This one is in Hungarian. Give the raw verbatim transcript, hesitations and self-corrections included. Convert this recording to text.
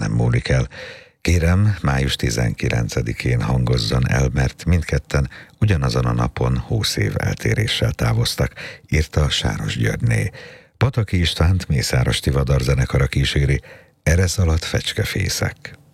nem múlik el. Kérem, május tizenkilencedikén hangozzon el, mert mindketten ugyanazon a napon húsz év eltéréssel távoztak, írta Sáros Györgyné. Pataki Istvánt Mészáros Tivadar zenekara kíséri, Eresz alatt fecskefészek.